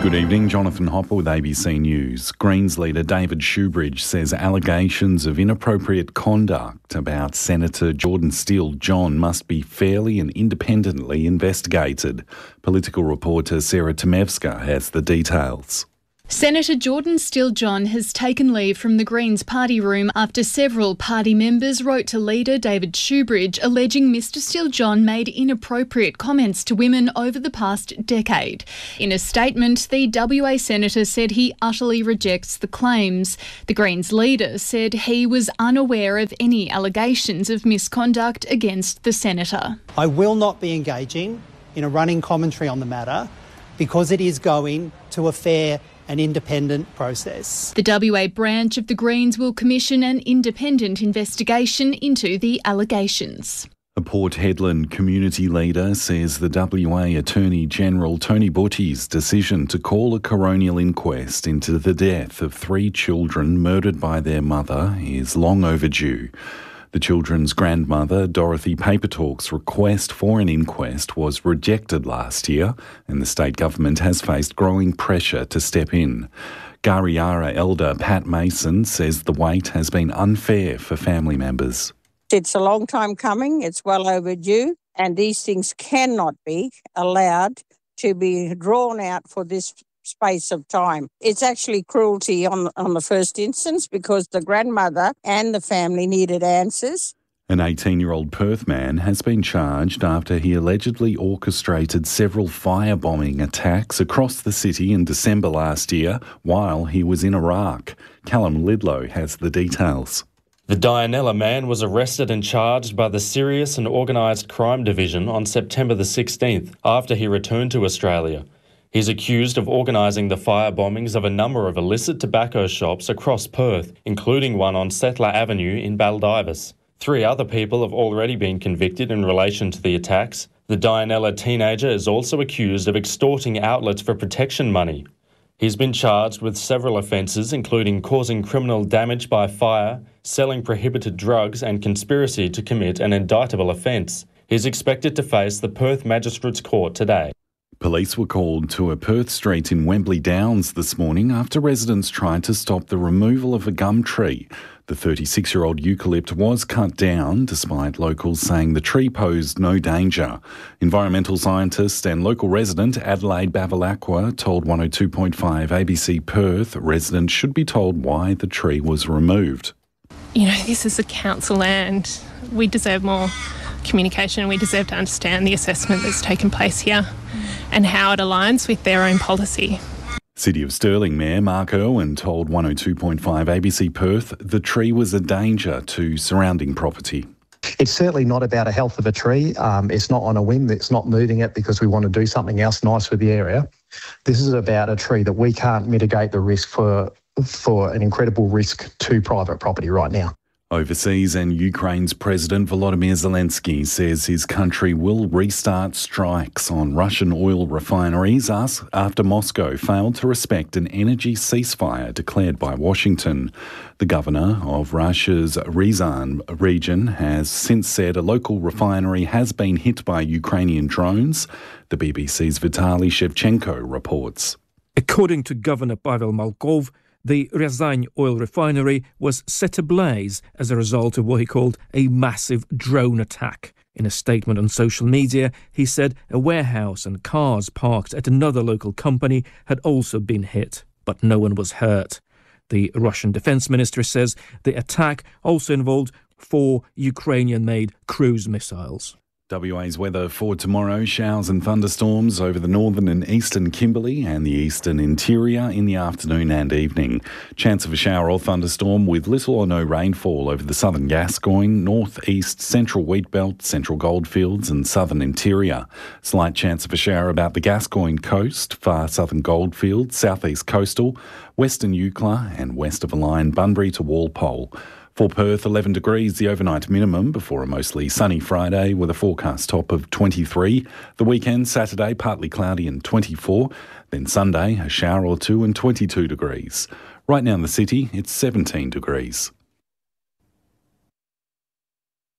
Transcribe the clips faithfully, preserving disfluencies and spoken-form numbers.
Good evening, Jonathan Hopper with A B C News. Greens leader David Shoebridge says allegations of inappropriate conduct about Senator Jordan Steele-John must be fairly and independently investigated. Political reporter Sarah Temevska has the details. Senator Jordan Steele-John has taken leave from the Greens party room after several party members wrote to leader David Shoebridge alleging Mr Steele-John made inappropriate comments to women over the past decade. In a statement, the W A senator said he utterly rejects the claims. The Greens leader said he was unaware of any allegations of misconduct against the senator. I will not be engaging in a running commentary on the matter because it is going to a fair an independent process. The W A branch of the Greens will commission an independent investigation into the allegations. A Port Hedland community leader says the W A Attorney-General Tony Butty's decision to call a coronial inquest into the death of three children murdered by their mother is long overdue. The children's grandmother, Dorothy Papertalk's request for an inquest was rejected last year, and the state government has faced growing pressure to step in. Gariyara elder Pat Mason says the wait has been unfair for family members. It's a long time coming, it's well overdue, and these things cannot be allowed to be drawn out for this space of time. It's actually cruelty on, on the first instance because the grandmother and the family needed answers. An eighteen-year-old Perth man has been charged after he allegedly orchestrated several firebombing attacks across the city in December last year while he was in Iraq. Callum Lidlow has the details. The Dianella man was arrested and charged by the Serious and Organised Crime Division on September the sixteenth after he returned to Australia. He's accused of organising the firebombings of a number of illicit tobacco shops across Perth, including one on Settler Avenue in Baldivis. Three other people have already been convicted in relation to the attacks. The Dianella teenager is also accused of extorting outlets for protection money. He's been charged with several offences, including causing criminal damage by fire, selling prohibited drugs and conspiracy to commit an indictable offence. He's expected to face the Perth Magistrates Court today. Police were called to a Perth street in Wembley Downs this morning after residents tried to stop the removal of a gum tree. The thirty-six-year-old eucalypt was cut down, despite locals saying the tree posed no danger. Environmental scientist and local resident Adelaide Bavalacqua told one oh two point five A B C Perth residents should be told why the tree was removed. You know, this is a council land. We deserve more communication. We deserve to understand the assessment that's taken place here and how it aligns with their own policy. City of Stirling Mayor Mark Irwin told one oh two point five A B C Perth the tree was a danger to surrounding property. It's certainly not about the health of a tree. Um, it's not on a whim. It's not moving it because we want to do something else nice with the area. This is about a tree that we can't mitigate the risk for, for an incredible risk to private property right now. Overseas, and Ukraine's President Volodymyr Zelensky says his country will restart strikes on Russian oil refineries after Moscow failed to respect an energy ceasefire declared by Washington. The governor of Russia's Ryazan region has since said a local refinery has been hit by Ukrainian drones. The B B C's Vitaly Shevchenko reports. According to Governor Pavel Malkov, the Ryazan oil refinery was set ablaze as a result of what he called a massive drone attack. In a statement on social media, he said a warehouse and cars parked at another local company had also been hit, but no one was hurt. The Russian defense minister says the attack also involved four Ukrainian-made cruise missiles. W A's weather for tomorrow: showers and thunderstorms over the northern and eastern Kimberley and the eastern interior in the afternoon and evening. Chance of a shower or thunderstorm with little or no rainfall over the southern Gascoyne, north, east, central Wheatbelt, central Goldfields and southern interior. Slight chance of a shower about the Gascoyne coast, far southern Goldfields, southeast coastal, western Eucla and west of the line Bunbury to Walpole. For Perth, eleven degrees, the overnight minimum before a mostly sunny Friday with a forecast top of twenty-three. The weekend, Saturday, partly cloudy and twenty-four. Then Sunday, a shower or two and twenty-two degrees. Right now in the city, it's seventeen degrees.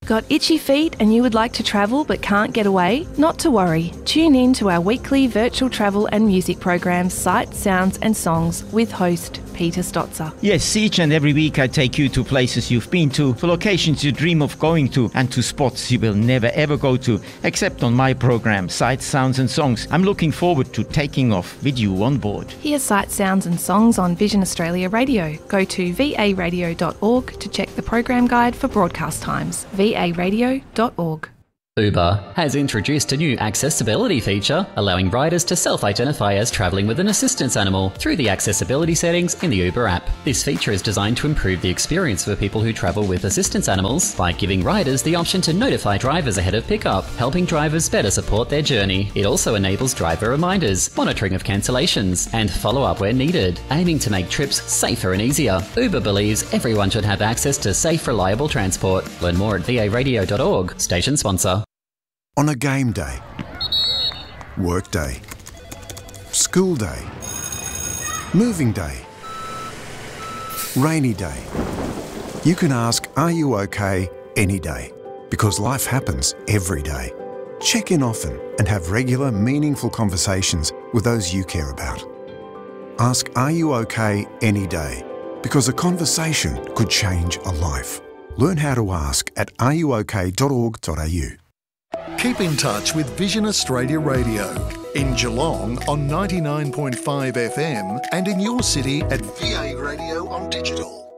Got itchy feet and you would like to travel but can't get away? Not to worry. Tune in to our weekly virtual travel and music program, Sights, Sounds and Songs, with host Peter Stotzer. Yes, each and every week I take you to places you've been to, to locations you dream of going to, and to spots you will never ever go to, except on my program, Sights, Sounds and Songs. I'm looking forward to taking off with you on board. Hear Sights, Sounds and Songs on Vision Australia Radio. Go to v a radio dot org to check the program guide for broadcast times. v a radio dot org. Uber has introduced a new accessibility feature, allowing riders to self-identify as travelling with an assistance animal through the accessibility settings in the Uber app. This feature is designed to improve the experience for people who travel with assistance animals by giving riders the option to notify drivers ahead of pickup, helping drivers better support their journey. It also enables driver reminders, monitoring of cancellations, and follow-up where needed, aiming to make trips safer and easier. Uber believes everyone should have access to safe, reliable transport. Learn more at v a radio dot org. Station sponsor. On a game day, work day, school day, moving day, rainy day, you can ask, are you okay, any day, because life happens every day. Check in often and have regular, meaningful conversations with those you care about. Ask, are you okay, any day, because a conversation could change a life. Learn how to ask at are you okay dot org dot a u. Keep in touch with Vision Australia Radio in Geelong on ninety-nine point five F M and in your city at V A Radio on digital.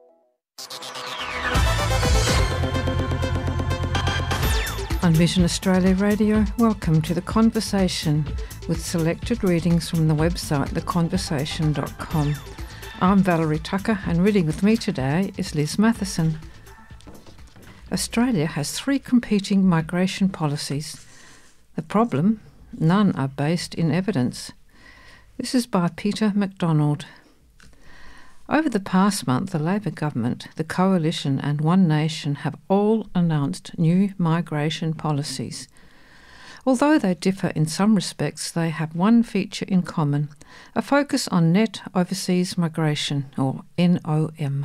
On Vision Australia Radio, welcome to The Conversation with selected readings from the website the conversation dot com. I'm Valerie Tucker and reading with me today is Liz Matheson. Australia has three competing migration policies. The problem? None are based in evidence. This is by Peter McDonald. Over the past month, the Labor government, the Coalition and One Nation have all announced new migration policies. Although they differ in some respects, they have one feature in common, a focus on net overseas migration, or N O M.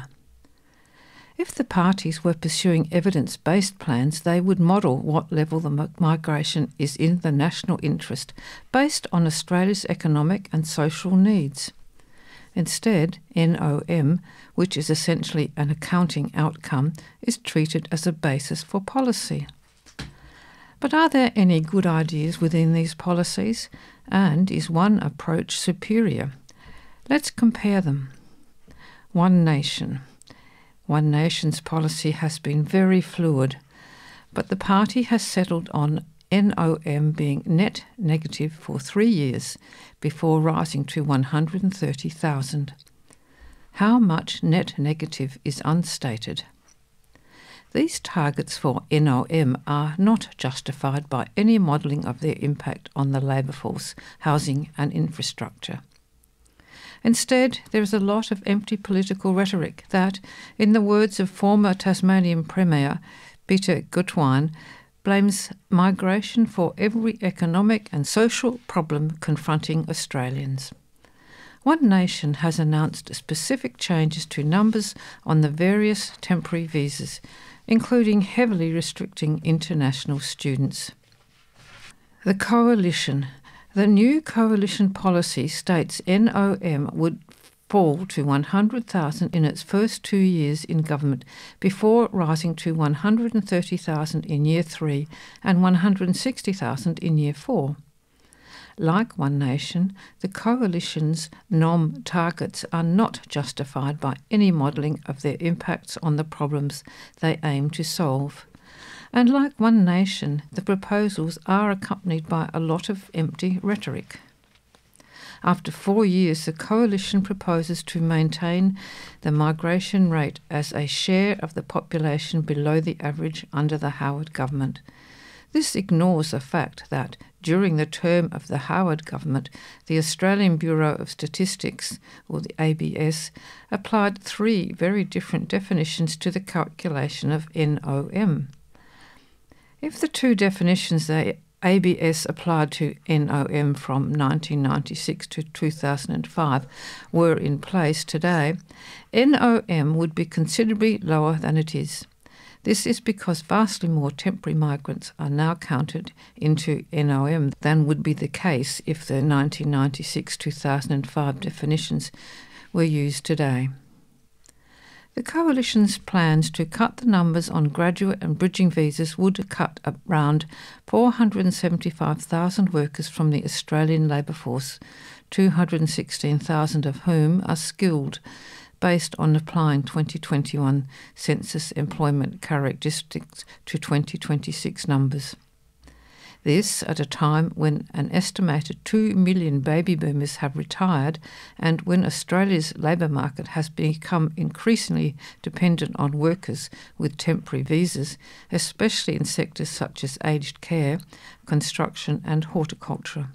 If the parties were pursuing evidence-based plans, they would model what level the migration is in the national interest based on Australia's economic and social needs. Instead, N O M, which is essentially an accounting outcome, is treated as a basis for policy. But are there any good ideas within these policies? And is one approach superior? Let's compare them. One Nation. One Nation's policy has been very fluid, but the party has settled on N O M being net negative for three years before rising to one hundred thirty thousand. How much net negative is unstated. These targets for N O M are not justified by any modelling of their impact on the labour force, housing and infrastructure. Instead, there is a lot of empty political rhetoric that, in the words of former Tasmanian Premier Peter Gutwein, blames migration for every economic and social problem confronting Australians. One Nation has announced specific changes to numbers on the various temporary visas, including heavily restricting international students. The Coalition. The new Coalition policy states N O M would fall to one hundred thousand in its first two years in government before rising to one hundred thirty thousand in year three and one hundred sixty thousand in year four. Like One Nation, the Coalition's N O M targets are not justified by any modelling of their impacts on the problems they aim to solve. And like One Nation, the proposals are accompanied by a lot of empty rhetoric. After four years, the Coalition proposes to maintain the migration rate as a share of the population below the average under the Howard government. This ignores the fact that, during the term of the Howard government, the Australian Bureau of Statistics, or the A B S, applied three very different definitions to the calculation of N O M. If the two definitions the A B S applied to N O M from nineteen ninety-six to two thousand five were in place today, N O M would be considerably lower than it is. This is because vastly more temporary migrants are now counted into N O M than would be the case if the nineteen ninety-six to two thousand five definitions were used today. The Coalition's plans to cut the numbers on graduate and bridging visas would cut around four hundred seventy-five thousand workers from the Australian labour force, two hundred sixteen thousand of whom are skilled, based on applying twenty twenty-one census employment characteristics to twenty twenty-six numbers. This at a time when an estimated two million baby boomers have retired and when Australia's labour market has become increasingly dependent on workers with temporary visas, especially in sectors such as aged care, construction and horticulture.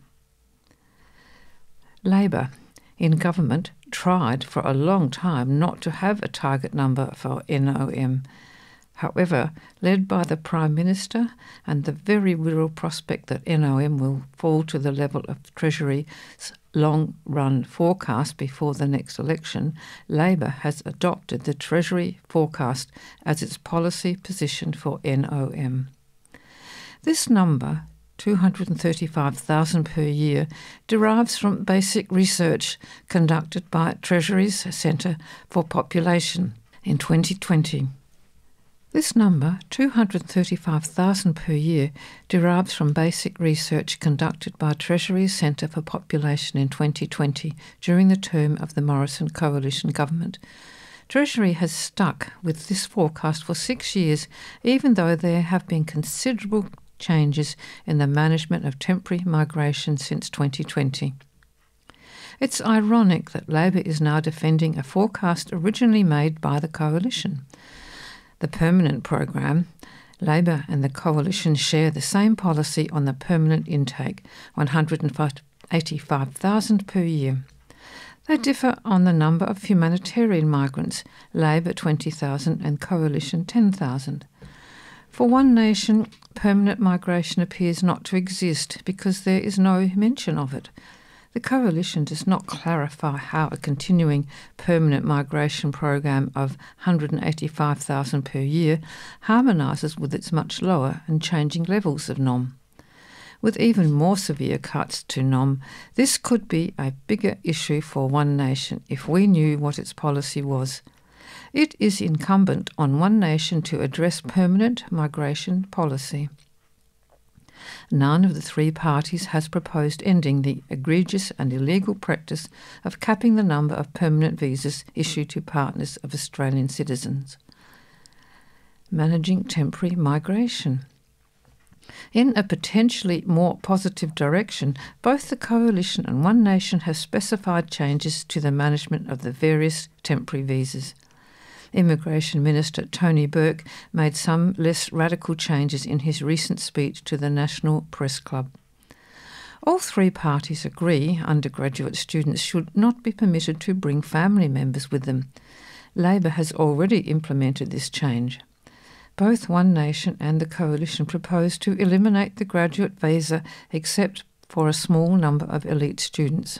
Labor in government tried for a long time not to have a target number for N O M. However, led by the Prime Minister and the very real prospect that N O M will fall to the level of Treasury's long-run forecast before the next election, Labor has adopted the Treasury forecast as its policy position for N O M. This number, two hundred thirty-five thousand per year, derives from basic research conducted by Treasury's Centre for Population in twenty twenty. This number, two hundred thirty-five thousand per year, derives from basic research conducted by Treasury's Centre for Population in twenty twenty during the term of the Morrison Coalition government. Treasury has stuck with this forecast for six years, even though there have been considerable changes in the management of temporary migration since twenty twenty. It's ironic that Labor is now defending a forecast originally made by the Coalition. The permanent program, Labor and the Coalition share the same policy on the permanent intake, one hundred eighty-five thousand per year. They differ on the number of humanitarian migrants, Labor twenty thousand and Coalition ten thousand. For One Nation, permanent migration appears not to exist because there is no mention of it. The Coalition does not clarify how a continuing permanent migration program of one hundred eighty-five thousand per year harmonises with its much lower and changing levels of N O M. With even more severe cuts to N O M, this could be a bigger issue for One Nation if we knew what its policy was. It is incumbent on One Nation to address permanent migration policy. None of the three parties has proposed ending the egregious and illegal practice of capping the number of permanent visas issued to partners of Australian citizens. Managing temporary migration. In a potentially more positive direction, both the Coalition and One Nation have specified changes to the management of the various temporary visas. Immigration Minister Tony Burke made some less radical changes in his recent speech to the National Press Club. All three parties agree undergraduate students should not be permitted to bring family members with them. Labor has already implemented this change. Both One Nation and the Coalition propose to eliminate the graduate visa except for a small number of elite students.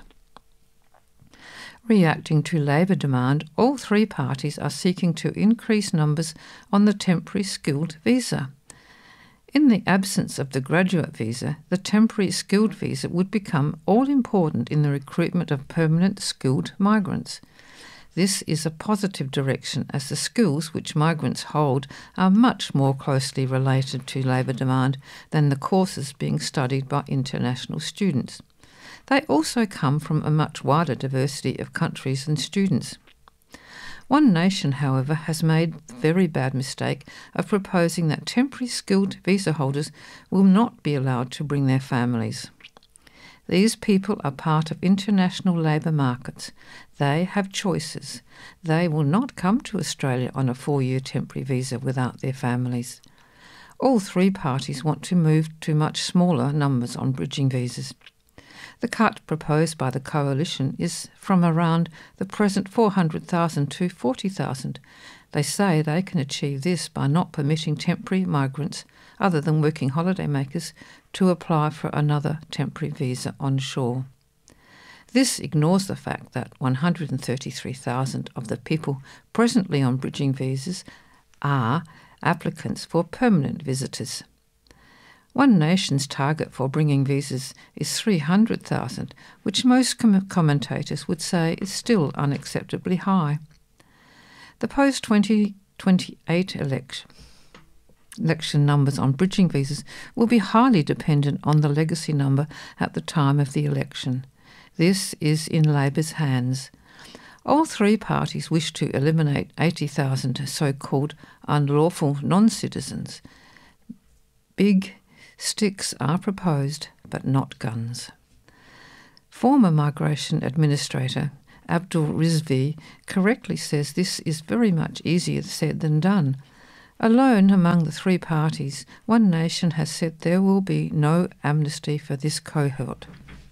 Reacting to Labor demand, all three parties are seeking to increase numbers on the temporary skilled visa. In the absence of the graduate visa, the temporary skilled visa would become all-important in the recruitment of permanent skilled migrants. This is a positive direction as the skills which migrants hold are much more closely related to labour demand than the courses being studied by international students. They also come from a much wider diversity of countries and students. One Nation, however, has made the very bad mistake of proposing that temporary skilled visa holders will not be allowed to bring their families. These people are part of international labour markets. They have choices. They will not come to Australia on a four-year temporary visa without their families. All three parties want to move to much smaller numbers on bridging visas. The cut proposed by the Coalition is from around the present four hundred thousand to forty thousand. They say they can achieve this by not permitting temporary migrants, other than working holiday makers, to apply for another temporary visa on shore. This ignores the fact that one hundred thirty-three thousand of the people presently on bridging visas are applicants for permanent visitors. One Nation's target for bringing visas is three hundred thousand, which most com- commentators would say is still unacceptably high. The post twenty twenty-eight election, election numbers on bridging visas will be highly dependent on the legacy number at the time of the election. This is in Labor's hands. All three parties wish to eliminate eighty thousand so-called unlawful non-citizens. Big sticks are proposed, but not guns. Former Migration Administrator Abdul Rizvi correctly says this is very much easier said than done. Alone among the three parties, One Nation has said there will be no amnesty for this cohort.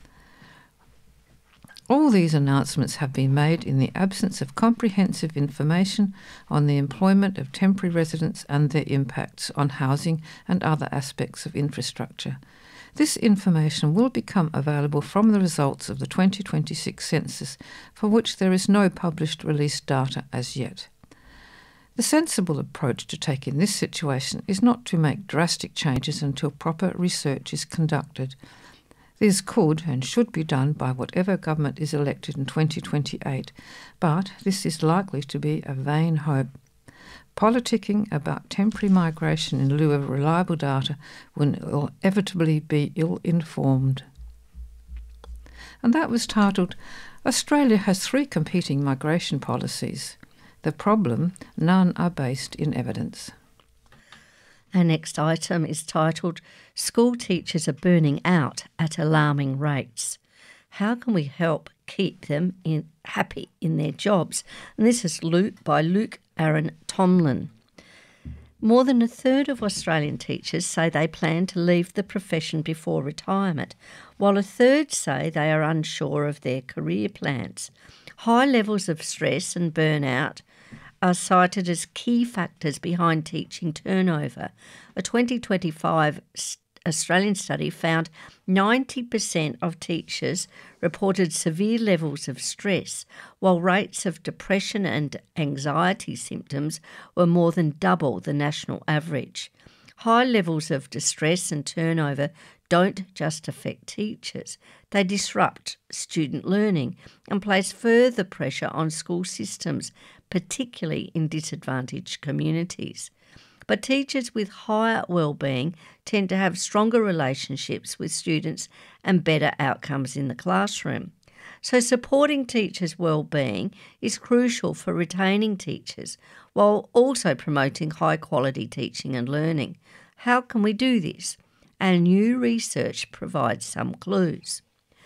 All these announcements have been made in the absence of comprehensive information on the employment of temporary residents and their impacts on housing and other aspects of infrastructure. This information will become available from the results of the twenty twenty-six census, for which there is no published released data as yet. The sensible approach to take in this situation is not to make drastic changes until proper research is conducted. This could and should be done by whatever government is elected in twenty twenty-eight, but this is likely to be a vain hope. Politicking about temporary migration in lieu of reliable data will inevitably be ill-informed. And that was titled, Australia has three competing migration policies. The problem, none are based in evidence. Our next item is titled, School Teachers are Burning Out at Alarming Rates. How can we help keep them in, happy in their jobs? And this is Luke, by Luke Aaron Tomlin. More than a third of Australian teachers say they plan to leave the profession before retirement, while a third say they are unsure of their career plans. High levels of stress and burnout are cited as key factors behind teaching turnover. A twenty twenty-five Australian study found ninety percent of teachers reported severe levels of stress, while rates of depression and anxiety symptoms were more than double the national average. High levels of distress and turnover don't just affect teachers. They disrupt student learning and place further pressure on school systems, particularly in disadvantaged communities. But teachers with higher well-being tend to have stronger relationships with students and better outcomes in the classroom. So supporting teachers' well-being is crucial for retaining teachers while also promoting high-quality teaching and learning. How can we do this? And new research provides some clues.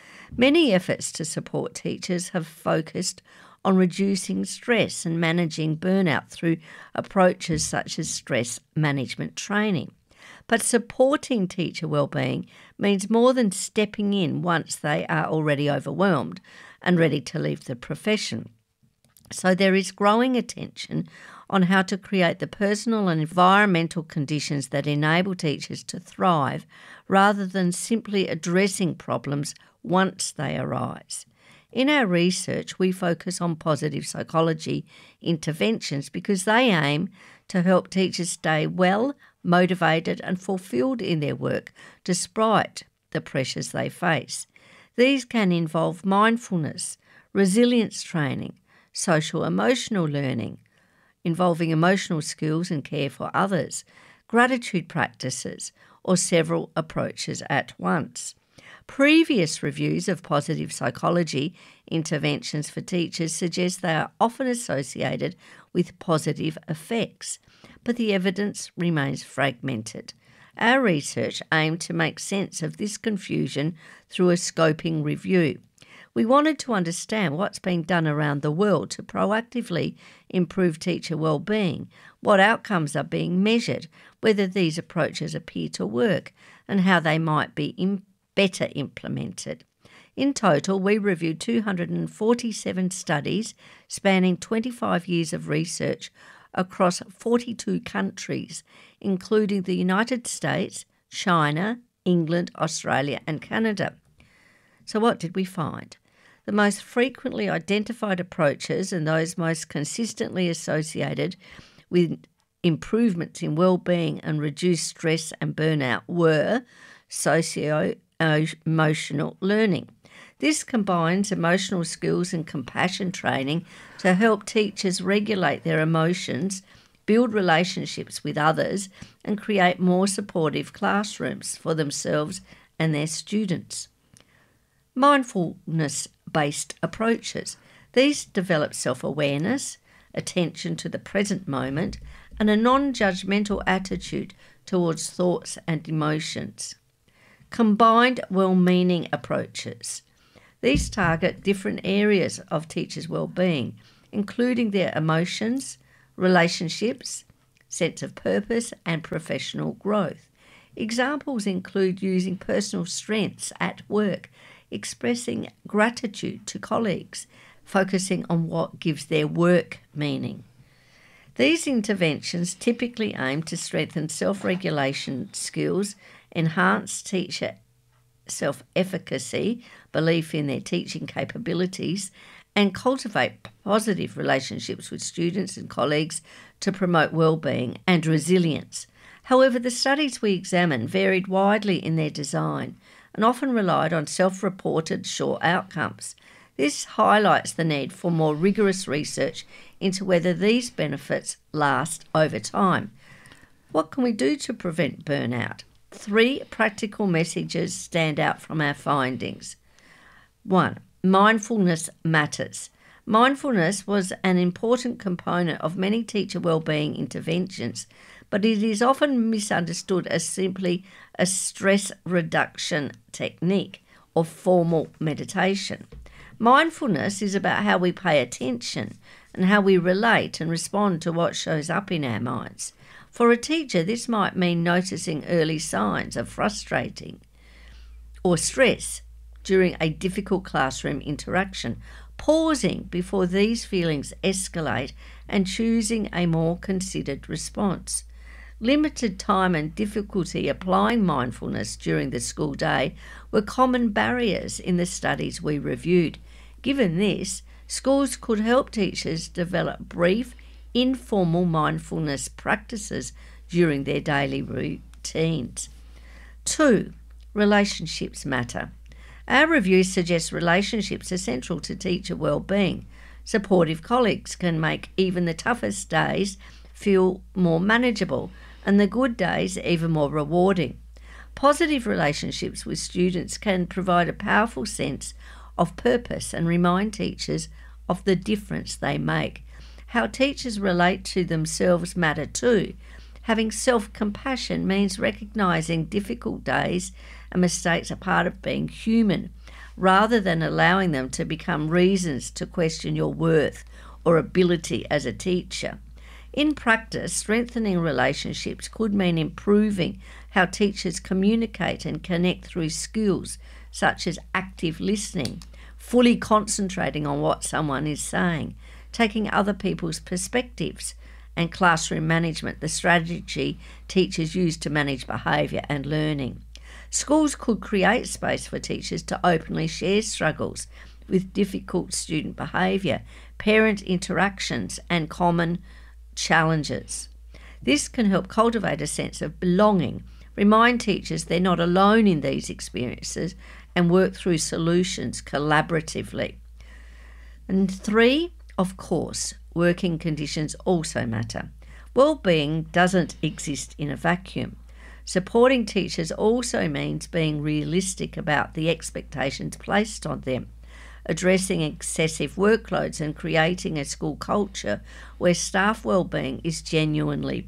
Many efforts to support teachers have focused on reducing stress and managing burnout through approaches such as stress management training. But supporting teacher wellbeing means more than stepping in once they are already overwhelmed and ready to leave the profession. So there is growing attention on how to create the personal and environmental conditions that enable teachers to thrive rather than simply addressing problems once they arise. In our research, we focus on positive psychology interventions because they aim to help teachers stay well, motivated and fulfilled in their work despite the pressures they face. These can involve mindfulness, resilience training, social emotional learning, involving emotional skills and care for others, gratitude practices, or several approaches at once. Previous reviews of positive psychology interventions for teachers suggest they are often associated with positive effects, but the evidence remains fragmented. Our research aimed to make sense of this confusion through a scoping review. We wanted to understand what's being done around the world to proactively improve teacher well-being, what outcomes are being measured, whether these approaches appear to work, and how they might be im- better implemented. In total, we reviewed two hundred forty-seven studies spanning twenty-five years of research across forty-two countries, including the United States, China, England, Australia and Canada. So what did we find? The most frequently identified approaches and those most consistently associated with improvements in well-being and reduced stress and burnout were socio-emotional learning. This combines emotional skills and compassion training to help teachers regulate their emotions, build relationships with others, and create more supportive classrooms for themselves and their students. Mindfulness-based approaches. These develop self-awareness, attention to the present moment, and a non-judgmental attitude towards thoughts and emotions. Combined well-meaning approaches. These target different areas of teachers' well-being, including their emotions, relationships, sense of purpose, and professional growth. Examples include using personal strengths at work, expressing gratitude to colleagues, focusing on what gives their work meaning. These interventions typically aim to strengthen self-regulation skills, enhance teacher self-efficacy, belief in their teaching capabilities, and cultivate positive relationships with students and colleagues to promote well-being and resilience. However, the studies we examined varied widely in their design and often relied on self-reported short outcomes. This highlights the need for more rigorous research into whether these benefits last over time. What can we do to prevent burnout? Three practical messages stand out from our findings. One, mindfulness matters. Mindfulness was an important component of many teacher wellbeing interventions, but it is often misunderstood as simply a stress reduction technique or formal meditation. Mindfulness is about how we pay attention and how we relate and respond to what shows up in our minds. For a teacher, this might mean noticing early signs of frustrating or stress during a difficult classroom interaction, pausing before these feelings escalate and choosing a more considered response. Limited time and difficulty applying mindfulness during the school day were common barriers in the studies we reviewed. Given this, schools could help teachers develop brief, informal mindfulness practices during their daily routines. Two, relationships matter. Our review suggests relationships are central to teacher well-being. Supportive colleagues can make even the toughest days feel more manageable and the good days even more rewarding. Positive relationships with students can provide a powerful sense of purpose and remind teachers of the difference they make. How teachers relate to themselves matter too. Having self-compassion means recognising difficult days and mistakes are part of being human, rather than allowing them to become reasons to question your worth or ability as a teacher. In practice, strengthening relationships could mean improving how teachers communicate and connect through skills such as active listening, fully concentrating on what someone is saying, taking other people's perspectives, and classroom management, the strategy teachers use to manage behaviour and learning. Schools could create space for teachers to openly share struggles with difficult student behaviour, parent interactions, and common challenges. This can help cultivate a sense of belonging, remind teachers they're not alone in these experiences, and work through solutions collaboratively. And three, of course, working conditions also matter. Well-being doesn't exist in a vacuum. Supporting teachers also means being realistic about the expectations placed on them, addressing excessive workloads and creating a school culture where staff well-being is genuinely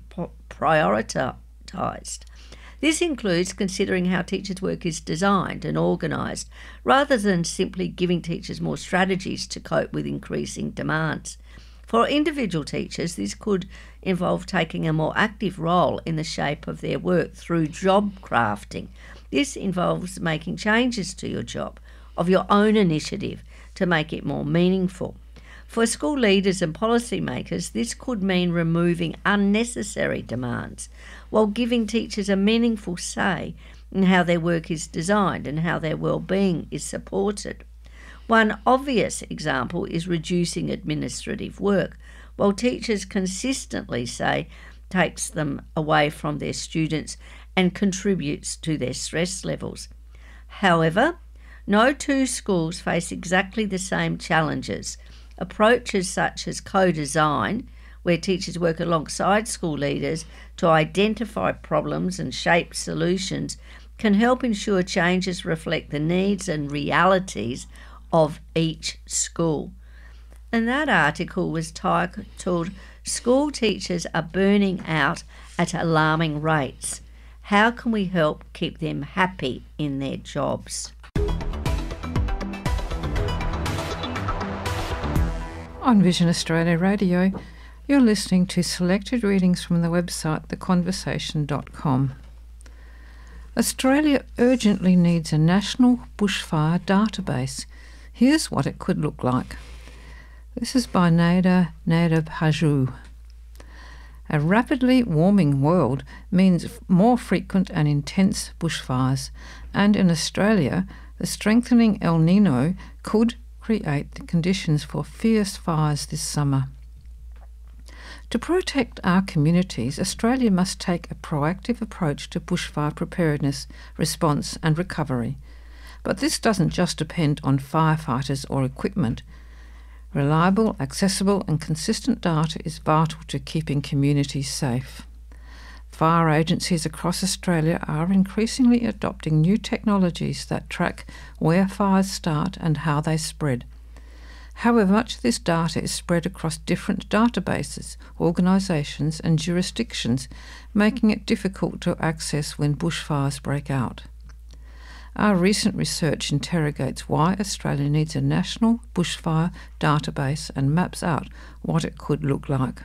prioritised. This includes considering how teachers' work is designed and organised, rather than simply giving teachers more strategies to cope with increasing demands. For individual teachers, this could involve taking a more active role in the shape of their work through job crafting. This involves making changes to your job of your own initiative to make it more meaningful. For school leaders and policymakers, this could mean removing unnecessary demands while giving teachers a meaningful say in how their work is designed and how their well-being is supported. One obvious example is reducing administrative work. While teachers consistently say takes them away from their students and contributes to their stress levels. However, no two schools face exactly the same challenges. Approaches such as co-design, where teachers work alongside school leaders to identify problems and shape solutions, can help ensure changes reflect the needs and realities of each school. And that article was titled, "School Teachers Are Burning Out at Alarming Rates. How can we help keep them happy in their jobs?" On Vision Australia Radio, you're listening to selected readings from the website the conversation dot com. Australia urgently needs a national bushfire database. Here's what it could look like. This is by Nader Nader-Bhaju. A rapidly warming world means more frequent and intense bushfires, and in Australia, the strengthening El Niño could create the conditions for fierce fires this summer. To protect our communities, Australia must take a proactive approach to bushfire preparedness, response and recovery. But this doesn't just depend on firefighters or equipment. Reliable, accessible and consistent data is vital to keeping communities safe. Fire agencies across Australia are increasingly adopting new technologies that track where fires start and how they spread. However, much of this data is spread across different databases, organisations and jurisdictions, making it difficult to access when bushfires break out. Our recent research interrogates why Australia needs a national bushfire database and maps out what it could look like.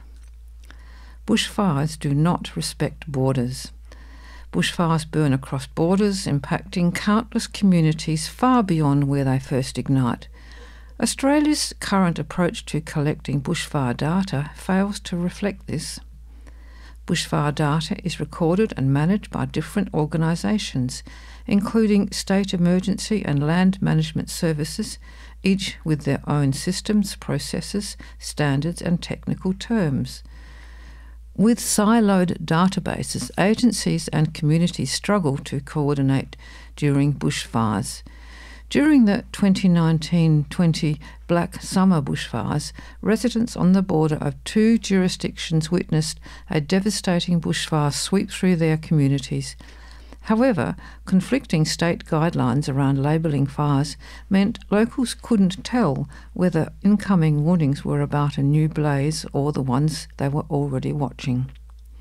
Bushfires do not respect borders. Bushfires burn across borders, impacting countless communities far beyond where they first ignite. Australia's current approach to collecting bushfire data fails to reflect this. Bushfire data is recorded and managed by different organisations, including state emergency and land management services, each with their own systems, processes, standards and technical terms. With siloed databases, agencies and communities struggle to coordinate during bushfires. During the twenty nineteen twenty Black Summer bushfires, residents on the border of two jurisdictions witnessed a devastating bushfire sweep through their communities. However, conflicting state guidelines around labelling fires meant locals couldn't tell whether incoming warnings were about a new blaze or the ones they were already watching.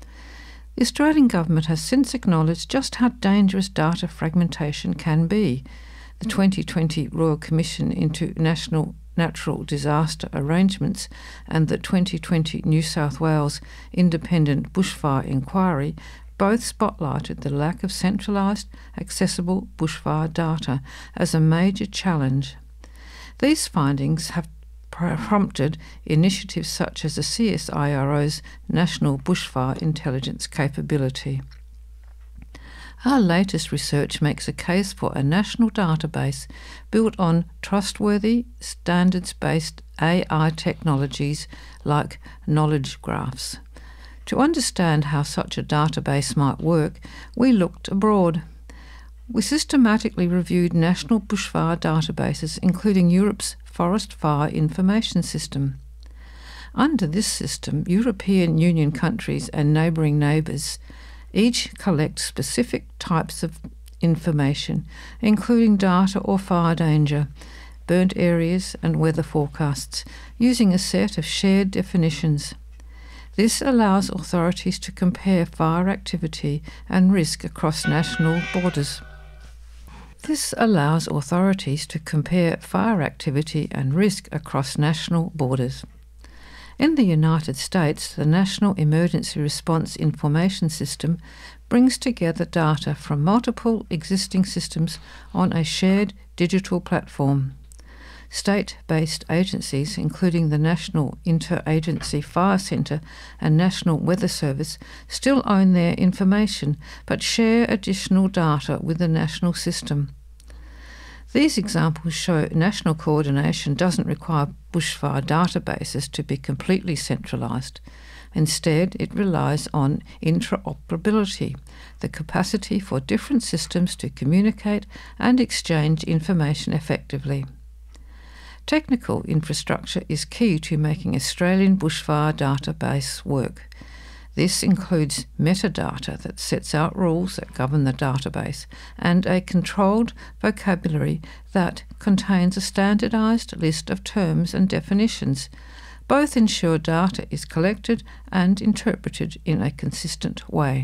The Australian Government has since acknowledged just how dangerous data fragmentation can be. The twenty twenty Royal Commission into National Natural Disaster Arrangements and the twenty twenty New South Wales Independent Bushfire Inquiry both spotlighted the lack of centralised, accessible bushfire data as a major challenge. These findings have prompted initiatives such as the C S I R O's National Bushfire Intelligence Capability. Our latest research makes a case for a national database built on trustworthy, standards-based A I technologies like knowledge graphs. To understand how such a database might work, we looked abroad. We systematically reviewed national bushfire databases, including Europe's Forest Fire Information System. Under this system, European Union countries and neighbouring neighbours each collect specific types of information, including data or fire danger, burnt areas and weather forecasts, using a set of shared definitions. This allows authorities to compare fire activity and risk across national borders. This allows authorities to compare fire activity and risk across national borders. In the United States, the National Emergency Response Information System brings together data from multiple existing systems on a shared digital platform. State-based agencies, including the National Interagency Fire Centre and National Weather Service, still own their information but share additional data with the national system. These examples show national coordination doesn't require bushfire databases to be completely centralised. Instead, it relies on interoperability, the capacity for different systems to communicate and exchange information effectively. Technical infrastructure is key to making Australian bushfire database work. This includes metadata that sets out rules that govern the database and a controlled vocabulary that contains a standardised list of terms and definitions. Both ensure data is collected and interpreted in a consistent way.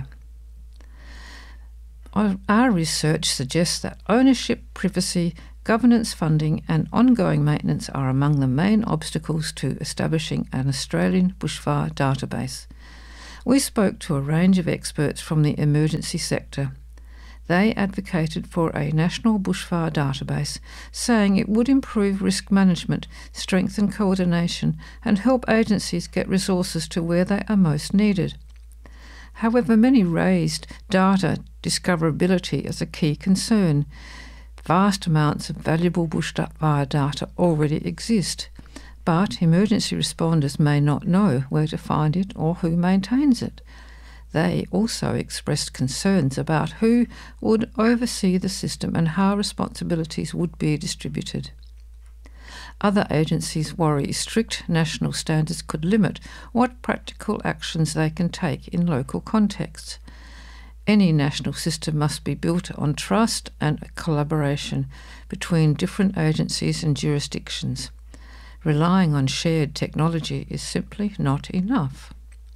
Our research suggests that ownership, privacy, governance, funding and ongoing maintenance are among the main obstacles to establishing an Australian bushfire database. We spoke to a range of experts from the emergency sector. They advocated for a national bushfire database, saying it would improve risk management, strengthen coordination and help agencies get resources to where they are most needed. However, many raised data discoverability as a key concern. Vast amounts of valuable bushfire data already exist, but emergency responders may not know where to find it or who maintains it. They also expressed concerns about who would oversee the system and how responsibilities would be distributed. Other agencies worry strict national standards could limit what practical actions they can take in local contexts. Any national system must be built on trust and collaboration between different agencies and jurisdictions. Relying on shared technology is simply not enough.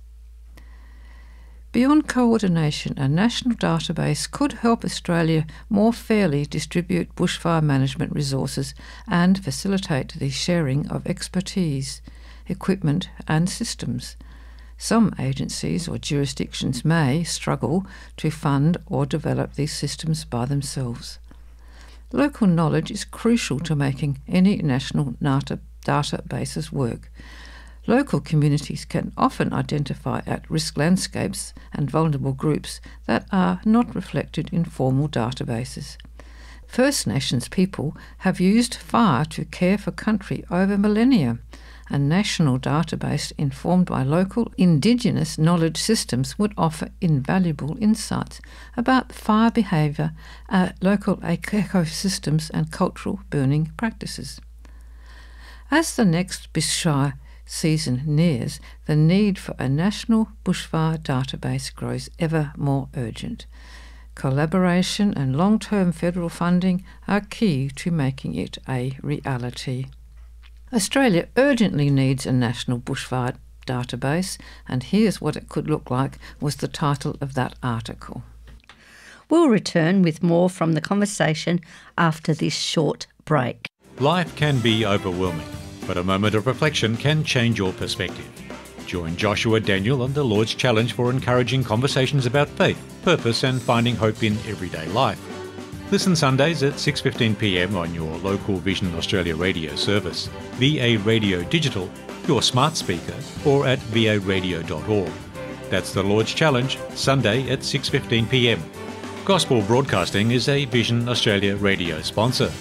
Beyond coordination, a national database could help Australia more fairly distribute bushfire management resources and facilitate the sharing of expertise, equipment and systems. Some agencies or jurisdictions may struggle to fund or develop these systems by themselves. Local knowledge is crucial to making any national data databases work. Local communities can often identify at-risk landscapes and vulnerable groups that are not reflected in formal databases. First Nations people have used fire to care for country over millennia. A national database informed by local Indigenous knowledge systems would offer invaluable insights about fire behaviour, uh, local ecosystems and cultural burning practices. As the next bushfire season nears, the need for a national bushfire database grows ever more urgent. Collaboration and long-term federal funding are key to making it a reality. Australia urgently needs a national bushfire database, and here's what it could look like, was the title of that article. We'll return with more from the conversation after this short break. Life can be overwhelming, but a moment of reflection can change your perspective. Join Joshua Daniel on the Lord's Challenge for encouraging conversations about faith, purpose and finding hope in everyday life. Listen Sundays at six fifteen p m on your local Vision Australia radio service, V A Radio Digital, your smart speaker, or at v a radio dot org. That's the Lord's Challenge, Sunday at six fifteen p m. Gospel Broadcasting is a Vision Australia radio sponsor.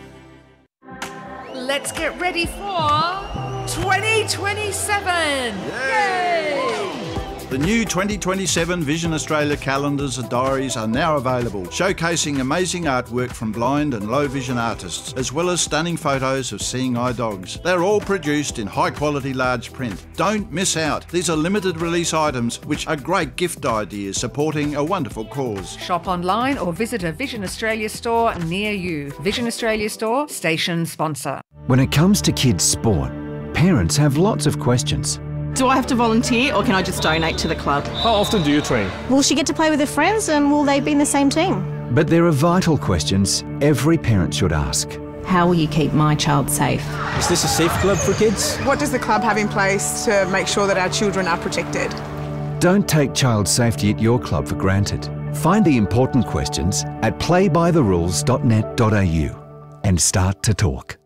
Let's get ready for twenty twenty-seven! Yay! The new twenty twenty-seven Vision Australia calendars and diaries are now available, showcasing amazing artwork from blind and low vision artists, as well as stunning photos of seeing eye dogs. They're all produced in high quality large print. Don't miss out. These are limited release items which are great gift ideas supporting a wonderful cause. Shop online or visit a Vision Australia store near you. Vision Australia store, station sponsor. When it comes to kids' sport, parents have lots of questions. Do I have to volunteer or can I just donate to the club? How often do you train? Will she get to play with her friends and will they be in the same team? But there are vital questions every parent should ask. How will you keep my child safe? Is this a safe club for kids? What does the club have in place to make sure that our children are protected? Don't take child safety at your club for granted. Find the important questions at play by the rules dot net dot a u and start to talk.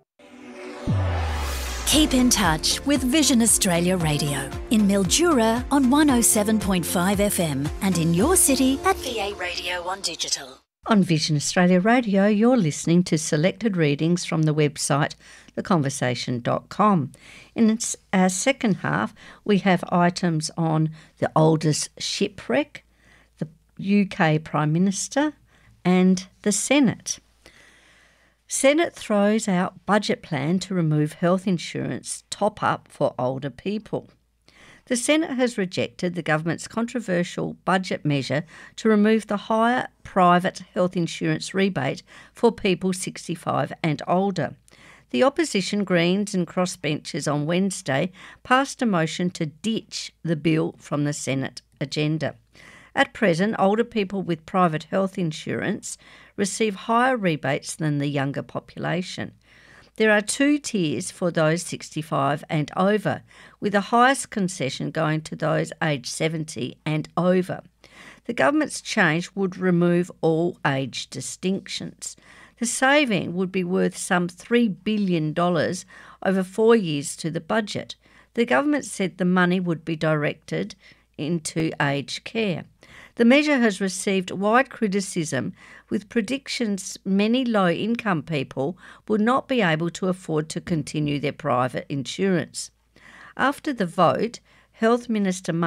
Keep in touch with Vision Australia Radio in Mildura on one oh seven point five F M and in your city at V A Radio on digital. On Vision Australia Radio, you're listening to selected readings from the website the conversation dot com. In our second half, we have items on the oldest shipwreck, the U K Prime Minister and the Senate. Senate throws out budget plan to remove health insurance top-up for older people. The Senate has rejected the government's controversial budget measure to remove the higher private health insurance rebate for people sixty-five and older. The opposition Greens and crossbenchers on Wednesday passed a motion to ditch the bill from the Senate agenda. At present, older people with private health insurance receive higher rebates than the younger population. There are two tiers for those sixty-five and over, with the highest concession going to those aged seventy and over. The government's change would remove all age distinctions. The saving would be worth some three billion dollars over four years to the budget. The government said the money would be directed into aged care. The measure has received wide criticism, with predictions many low-income people would not be able to afford to continue their private insurance. After the vote, Health Minister